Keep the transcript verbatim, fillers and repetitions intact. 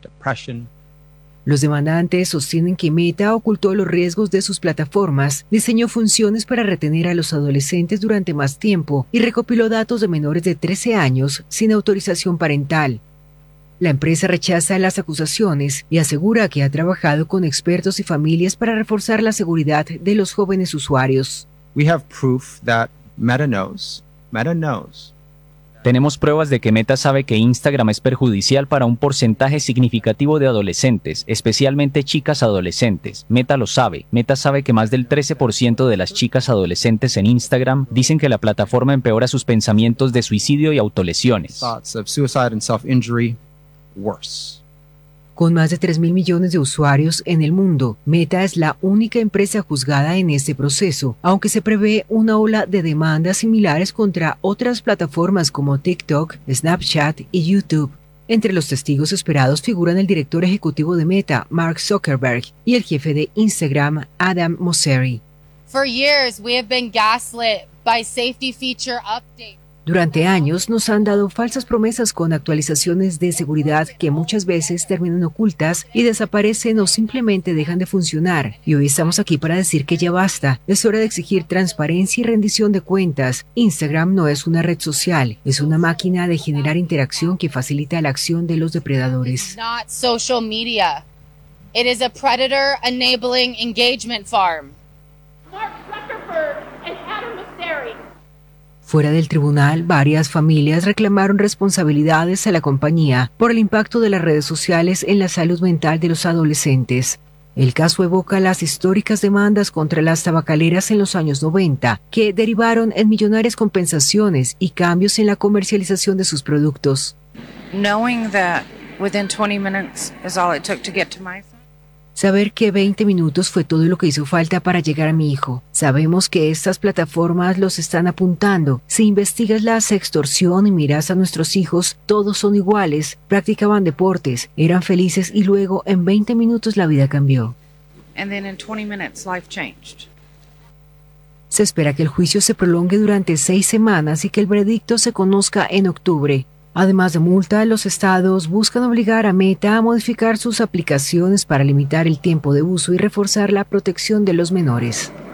depression. Los demandantes sostienen que Meta ocultó los riesgos de sus plataformas, diseñó funciones para retener a los adolescentes durante más tiempo y recopiló datos de menores de trece años sin autorización parental. La empresa rechaza las acusaciones y asegura que ha trabajado con expertos y familias para reforzar la seguridad de los jóvenes usuarios. We have proof that Meta knows, Meta knows. Tenemos pruebas de que Meta sabe que Instagram es perjudicial para un porcentaje significativo de adolescentes, especialmente chicas adolescentes. Meta lo sabe. Meta sabe que más del trece por ciento de las chicas adolescentes en Instagram dicen que la plataforma empeora sus pensamientos de suicidio y autolesiones. Thoughts of suicide and self-injury worse. Con más de tres mil millones de usuarios en el mundo, Meta es la única empresa juzgada en este proceso, aunque se prevé una ola de demandas similares contra otras plataformas como TikTok, Snapchat y YouTube. Entre los testigos esperados figuran el director ejecutivo de Meta, Mark Zuckerberg, y el jefe de Instagram, Adam Mosseri. For years, we have been gaslit by safety feature updates. Durante años nos han dado falsas promesas con actualizaciones de seguridad que muchas veces terminan ocultas y desaparecen o simplemente dejan de funcionar. Y hoy estamos aquí para decir que ya basta. Es hora de exigir transparencia y rendición de cuentas. Instagram no es una red social, es una máquina de generar interacción que facilita la acción de los depredadores. It's not social media. It is a predator enabling engagement farm. Mark Zuckerberg and Adam Mosseri. Fuera del tribunal, varias familias reclamaron responsabilidades a la compañía por el impacto de las redes sociales en la salud mental de los adolescentes. El caso evoca las históricas demandas contra las tabacaleras en los años noventa, que derivaron en millonarias compensaciones y cambios en la comercialización de sus productos. Knowing that within twenty minutes is all it took to get to my phone. Saber que veinte minutos fue todo lo que hizo falta para llegar a mi hijo. Sabemos que estas plataformas los están apuntando. Si investigas la sextorsión y miras a nuestros hijos, todos son iguales, practicaban deportes, eran felices y luego en veinte minutos la vida cambió. And then in twenty minutes life changed. Se espera que el juicio se prolongue durante seis semanas y que el veredicto se conozca en octubre. Además de multa, los estados buscan obligar a Meta a modificar sus aplicaciones para limitar el tiempo de uso y reforzar la protección de los menores.